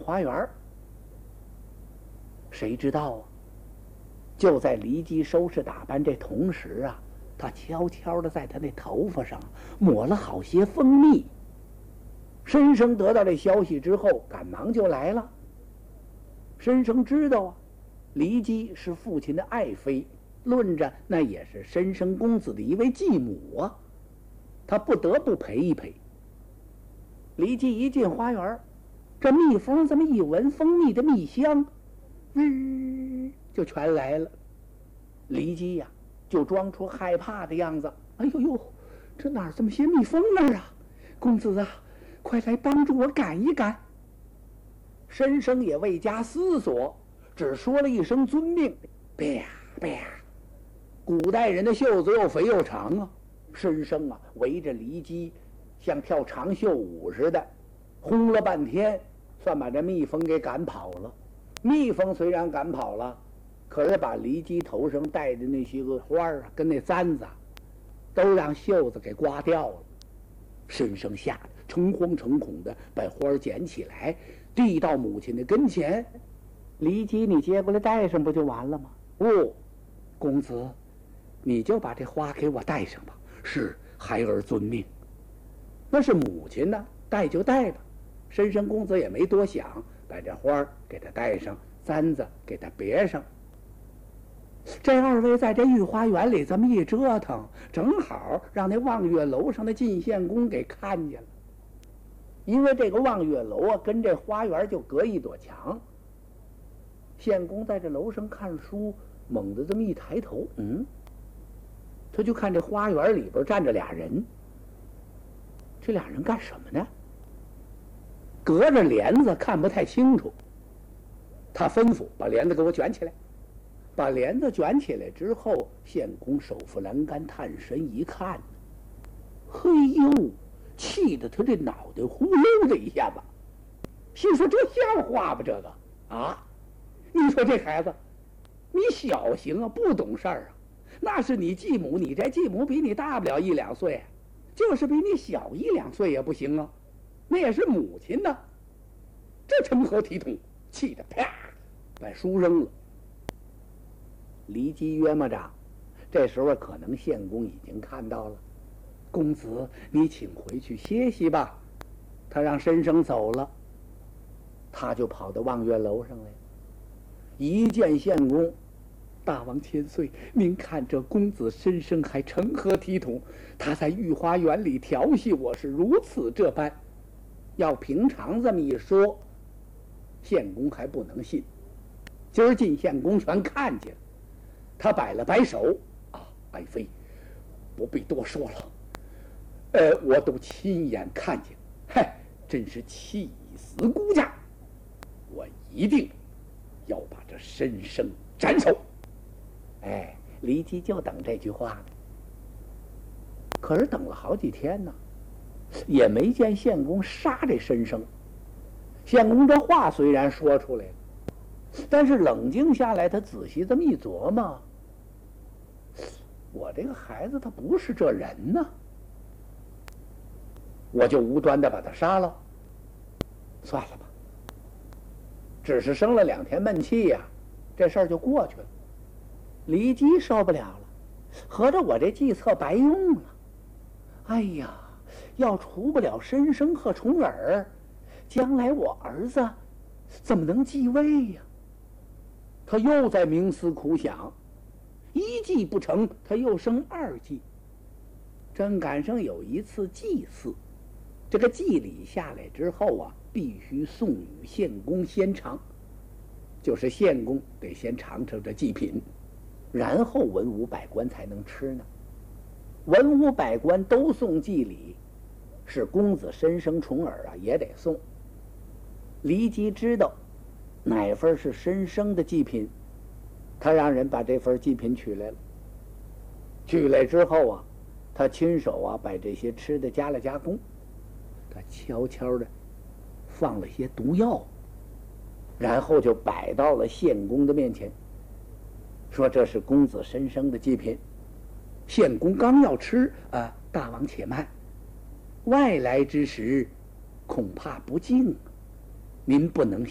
花园。谁知道啊，就在骊姬收拾打扮这同时啊，他悄悄地在他那头发上抹了好些蜂蜜。申生得到这消息之后，赶忙就来了。申生知道啊，骊姬是父亲的爱妃，论着那也是申生公子的一位继母啊，他不得不陪一陪。骊姬一进花园，这蜜蜂这么一闻蜂蜜的蜜香，就全来了。骊姬呀，就装出害怕的样子。哎呦呦，这哪这么些蜜蜂儿啊？公子啊，快来帮助我赶一赶。申生也未加思索，只说了一声遵命，啪啪。古代人的袖子又肥又长啊，申生啊围着骊姬像跳长袖舞似的，轰了半天，算把这蜜蜂给赶跑了。蜜蜂虽然赶跑了，可是把骊姬头上戴的那些个花啊，跟那簪子都让袖子给刮掉了。申生吓得诚惶诚恐的把花捡起来，递到母亲的跟前。骊姬，你接过来戴上不就完了吗？哦，公子，你就把这花给我戴上吧。是，孩儿遵命。那是母亲呢，戴就戴吧。申生公子也没多想，把这花给他戴上，簪子给他别上。这二位在这御花园里这么一折腾，正好让那望月楼上的晋献公给看见了。因为这个望月楼啊，跟这花园就隔一堵墙。献公在这楼上看书，猛地这么一抬头，他就看这花园里边站着俩人。这俩人干什么呢？隔着帘子看不太清楚。他吩咐把帘子给我卷起来。把帘子卷起来之后，献公手扶栏杆，探身一看，嘿呦，气得他这脑袋呼噜的一下子，心说这像话吧？这个啊，你说这孩子，你小行啊，不懂事儿啊。那是你继母，你这继母比你大不了1、2岁，就是比你小1、2岁也不行啊。那也是母亲呢，这成何体统？气得啪，把书扔了。骊姬约摸着，这时候可能献公已经看到了。公子，你请回去歇息吧。他让申生走了，他就跑到望月楼上来。一见献公，大王千岁，您看这公子申生还成何体统？他在御花园里调戏我是如此这般。要平常这么一说，献公还不能信。今儿晋献公全看见了。他摆了摆手，爱妃，不必多说了，我都亲眼看见，嗨，真是气死孤家，我一定要把这申生斩首。骊姬就等这句话呢。可是等了好几天呢，也没见献公杀这申生。献公这话虽然说出来了，但是冷静下来，他仔细这么一琢磨，我这个孩子他不是这人呢，我就无端的把他杀了，算了吧，只是生了2天闷气呀，这事儿就过去了。骊姬受不了了，合着我这计策白用了。哎呀，要除不了申生和重耳，将来我儿子怎么能继位呀？他又在冥思苦想，一计不成，他又生2计。正赶上有一次祭祀，这个祭礼下来之后啊，必须送与献公先尝，就是献公得先尝尝这祭品，然后文武百官才能吃呢。文武百官都送祭礼，是公子申生重耳啊也得送。骊姬知道哪份是申生的祭品，他让人把这份祭品取来了。取来之后啊，他亲手啊把这些吃的加了加工，他悄悄的放了些毒药，然后就摆到了献公的面前，说这是公子申生的祭品。献公刚要吃，大王且慢，外来之时恐怕不敬，您不能